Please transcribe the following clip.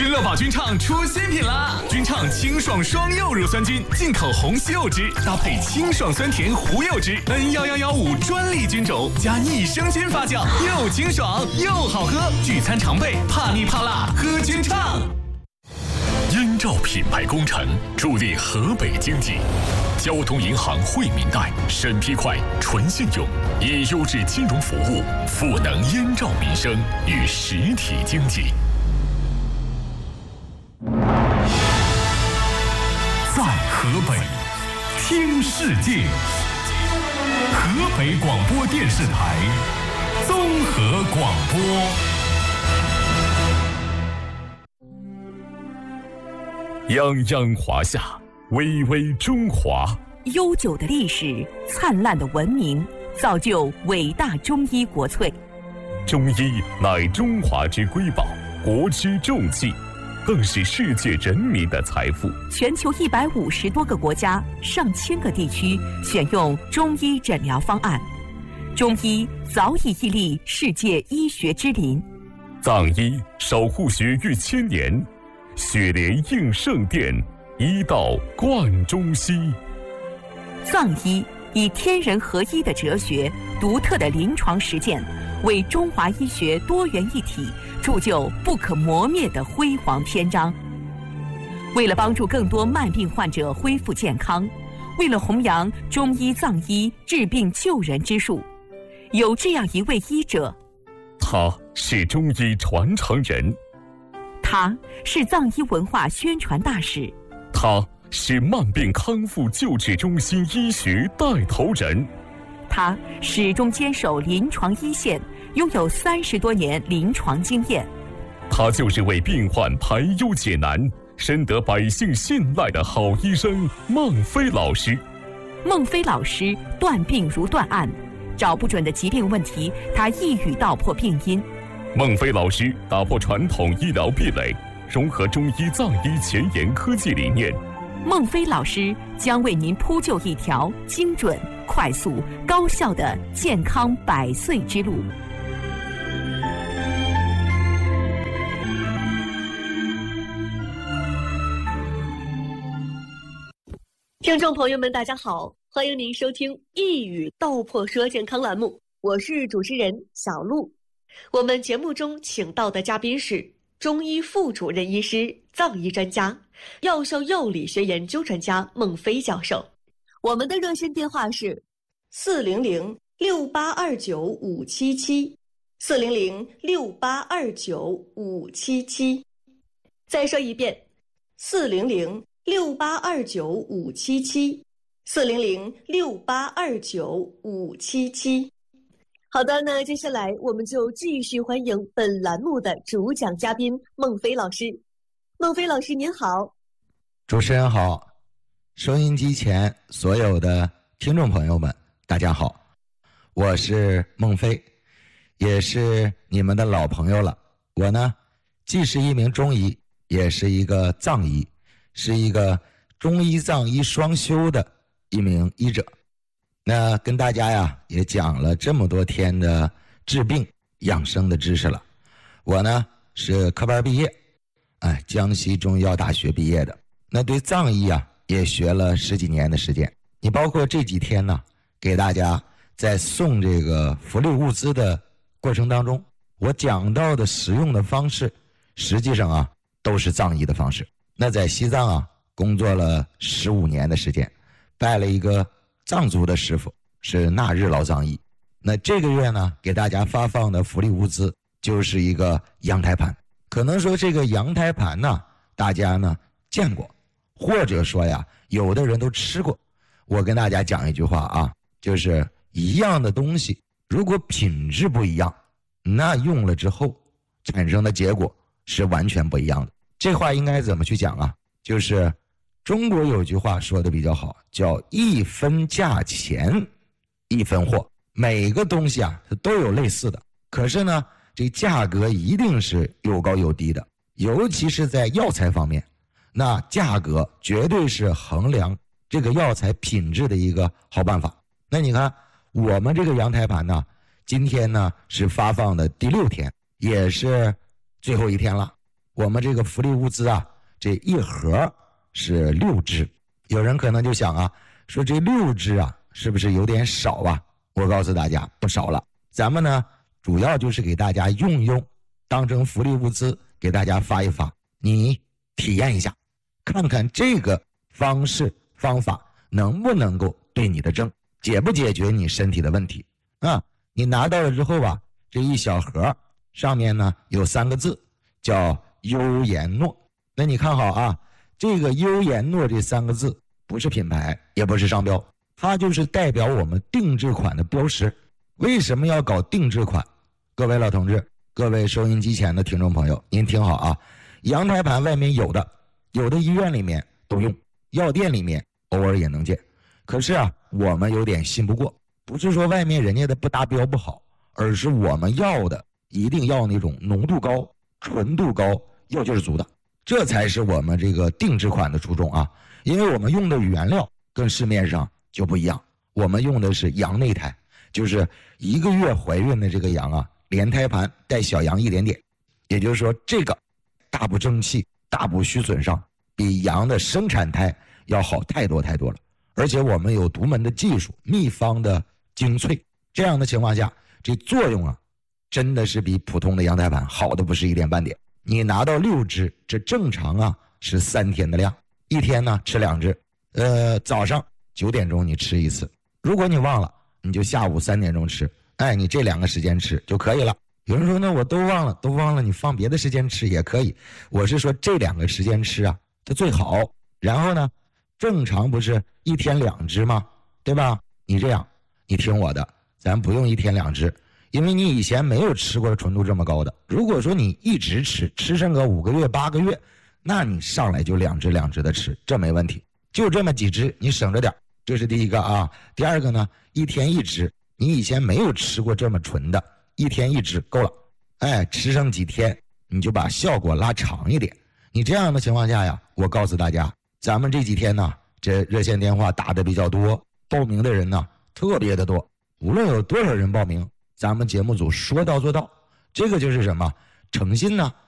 君乐宝菌畅出新品啦！菌畅清爽双柚乳酸菌，进口红西柚汁，搭配清爽酸甜胡柚汁，N11115专利菌种，加益生菌发酵，又清爽又好喝。聚餐常备，怕腻怕辣，喝菌畅。 燕赵品牌工程助力河北经济。交通银行惠民贷审批快、纯信用，以优质金融服务赋能燕赵民生与实体经济。 在河北听世界，河北广播电视台综合广播。 泱泱华夏，巍巍中华。 悠久的历史，灿烂的文明，造就伟大中医国粹。 中医乃中华之瑰宝，国之重器，更是世界人民的财富。 全球150多个国家、上千个地区选用中医诊疗方案，中医早已屹立世界医学之林。 藏医守护学逾1000年，血莲应圣殿，医道贯中西。 藏医以天人合一的哲学、独特的临床实践，为中华医学多元一体铸就不可磨灭的辉煌篇章。为了帮助更多慢病患者恢复健康，为了弘扬中医藏医治病救人之术，有这样一位医者， 他是中医传承人， 他是藏医文化宣传大使， 他是慢病康复救治中心医学带头人， 他始终坚守临床一线，拥有30多年临床经验。 他就是为病患排忧解难、深得百姓信赖的好医生孟非老师。 孟非老师断病如断案，找不准的疾病问题，他一语道破病因。 孟非老师打破传统医疗壁垒，融合中医藏医前沿科技理念。 孟非老师将为您铺就一条精准、快速、高效的健康100岁之路。 听众朋友们，大家好，欢迎您收听一语道破说健康栏目，我是主持人小璐。我们节目中请到的嘉宾是中医副主任医师、藏医专家、药效药理学研究专家孟非教授。我们的热线电话是400-6829-577，400-6829-577。再说一遍，400-6829-577，400-6829-577。好的，那接下来我们就继续欢迎本栏目的主讲嘉宾孟非老师。孟非老师您好。 主持人好，收音机前所有的听众朋友们大家好，我是孟非，也是你们的老朋友了。我呢既是一名中医，也是一个藏医，是一个中医藏医双修的一名医者。那跟大家呀也讲了这么多天的治病养生的知识了。我呢是科班毕业，江西中医药大学毕业的。那对藏医啊也学了10几年的时间。你包括这几天呢给大家在送这个福利物资的过程当中，我讲到的使用的方式实际上啊都是藏医的方式。那在西藏啊工作了15年的时间，拜了一个藏族的师傅，是纳日老藏医。那这个月呢给大家发放的福利物资就是一个羊胎盘。可能说这个羊胎盘呢大家呢见过，或者说呀有的人都吃过。我跟大家讲一句话啊，就是一样的东西如果品质不一样，那用了之后产生的结果是完全不一样的。这话应该怎么去讲啊？就是中国有句话说的比较好，叫一分价钱一分货。每个东西啊它都有类似的，可是呢这价格一定是有高有低的，尤其是在药材方面，那价格绝对是衡量这个药材品质的一个好办法。那你看我们这个羊胎盘呢，今天呢是发放的第6天，也是最后一天了。 我们这个福利物资啊，这一盒是6支。有人可能就想啊，说这6支啊，是不是有点少啊？我告诉大家，不少了。咱们呢，主要就是给大家用一用，当成福利物资给大家发一发，你体验一下，看看这个方式方法能不能够对你的症解不解决你身体的问题啊？你拿到了之后啊，这一小盒上面呢有3个字，叫优颜诺。那你看好啊，这个优颜诺这3个字不是品牌，也不是商标，它就是代表我们定制款的标识。为什么要搞定制款？各位老同志，各位收音机前的听众朋友，您听好啊，阳台盘外面有的医院里面都用，药店里面偶尔也能见。可是啊，我们有点信不过，不是说外面人家的不达标不好，而是我们要的一定要那种浓度高、纯度高、药劲足的，这才是我们这个定制款的初衷啊。因为我们用的原料跟市面上就不一样，我们用的是羊内胎，就是1个月怀孕的这个羊啊，连胎盘带小羊一点点，也就是说这个大补正气、大补虚损伤，比羊的生产胎要好太多太多了。而且我们有独门的技术，秘方的精粹，这样的情况下，这作用啊，真的是比普通的羊胎盘好的不是一点半点。你拿到6支，这正常啊是3天的量，一天呢吃2支，早上9点钟你吃一次，如果你忘了，你就下午3点钟吃，哎，你这2个时间吃就可以了。有人说那我都忘了，你放别的时间吃也可以，我是说这2个时间吃啊，它最好。然后呢，正常不是1天2支吗？对吧？你这样，你听我的，咱不用1天2支，因为你以前没有吃过纯度这么高的。如果说你一直吃上个5个月8个月，那你上来就2支的吃，这没问题。就这么几支，你省着点，这是第一个啊。第二个呢，1天1支，你以前没有吃过这么纯的，1天1支够了。哎，吃上几天，你就把效果拉长一点。你这样的情况下呀，我告诉大家，咱们这几天呢，这热线电话打的比较多，报名的人呢特别的多。无论有多少人报名，咱们节目组说到做到。这个就是什么？诚心呢